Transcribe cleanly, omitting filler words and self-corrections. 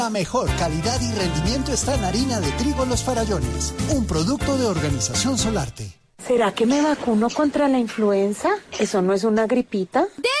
La mejor calidad y rendimiento está en harina de trigo Los Farallones, un producto de Organización Solarte. ¿Será que me vacuno contra la influenza? ¿Eso no es una gripita?